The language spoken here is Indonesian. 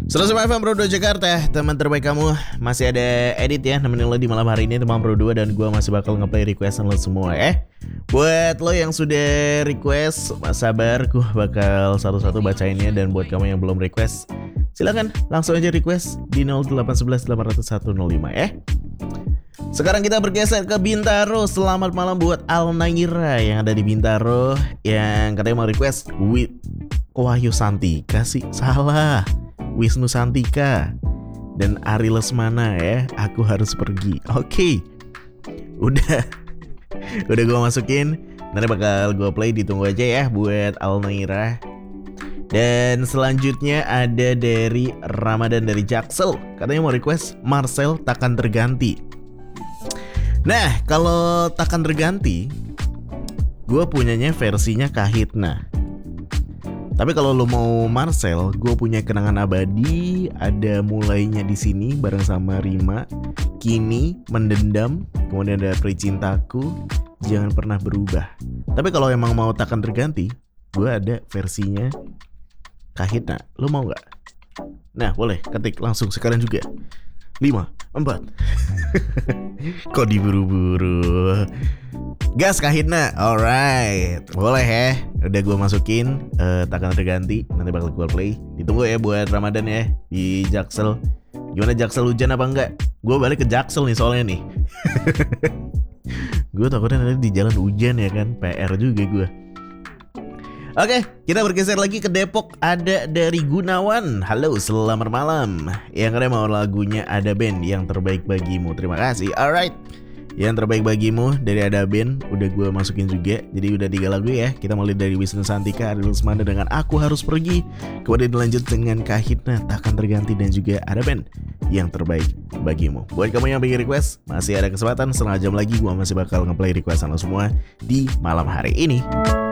105 FM Pro 2 Jakarta, teman terbaik kamu. Masih ada Edit ya, nemenin lo di malam hari ini teman Pro 2. Dan gue masih bakal ngeplay requestan lo semua Buat lo yang sudah request, sabar, gue bakal satu-satu bacainnya. Dan buat kamu yang belum request, silakan langsung aja request di 0811 801 05 Sekarang kita bergeser ke Bintaro. Selamat malam buat Alnaira yang ada di Bintaro, yang katanya mau request Wahyu Santika sih, salah, Wisnu Santika dan Ari Lesmana ya. Aku harus pergi. Oke. Udah gue masukin. Nanti bakal gue play, ditunggu aja ya buat Alnaira. Dan selanjutnya ada dari Ramadan dari Jaksel. Katanya mau request Marcel Takkan Terganti. Nah, kalau Takkan Terganti, gue punyanya versinya Kahitna. Tapi kalau lo mau Marcel, gue punya Kenangan Abadi. Ada Mulainya di Sini bareng sama Rima, Kini, Mendendam, kemudian ada Peri Cintaku, Jangan Pernah Berubah. Tapi kalau emang mau Takkan Terganti, gue ada versinya Kahitna. Lo mau gak? Nah boleh, ketik langsung sekarang juga. 5, 4 Kok diburu-buru? Gas Kahitna, alright. Boleh ya. Udah gue masukin Takkan Terganti. Nanti bakal gue play. Ditunggu ya buat Ramadan ya di Jaksel. Gimana Jaksel, hujan apa enggak? Gue balik ke Jaksel nih soalnya nih. Gue takutnya nanti di jalan hujan ya kan. PR juga gue. Oke, kita bergeser lagi ke Depok. Ada dari Gunawan. Halo, selamat malam. Yang keren mau lagunya Ada Band, Yang Terbaik Bagimu. Terima kasih. Alright, Yang Terbaik Bagimu dari Ada Band udah gue masukin juga. Jadi udah 3 lagu ya. Kita mulai dari Wisnu Santika, Ari Lesmana dengan Aku Harus Pergi. Kemudian dilanjut dengan Kahitna, Takkan Terganti, dan juga Ada Band, Yang Terbaik Bagimu. Buat kamu yang bikin request, masih ada kesempatan. Setengah jam lagi gue masih bakal ngeplay requestan lo semua di malam hari ini.